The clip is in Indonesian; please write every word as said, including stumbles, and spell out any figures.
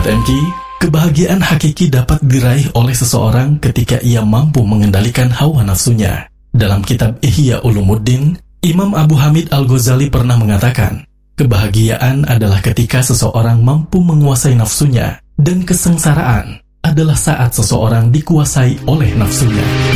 Sahabat M K, kebahagiaan hakiki dapat diraih oleh seseorang ketika ia mampu mengendalikan hawa nafsunya. Dalam kitab Ihya Ulumuddin, Imam Abu Hamid Al-Ghazali pernah mengatakan, kebahagiaan adalah ketika seseorang mampu menguasai nafsunya, dan kesengsaraan adalah saat seseorang dikuasai oleh nafsunya.